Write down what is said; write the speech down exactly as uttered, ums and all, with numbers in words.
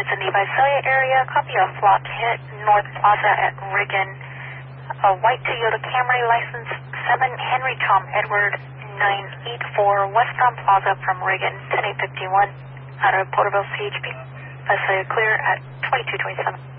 in the Visalia area. Copy a flock hit North Plaza at Riggin. A white Toyota Camry, license seven Henry Tom Edward nine eight four westbound Plaza from Riggin, ten eight fifty-one out of Porterville C H P. Visalia clear at twenty-two twenty-seven.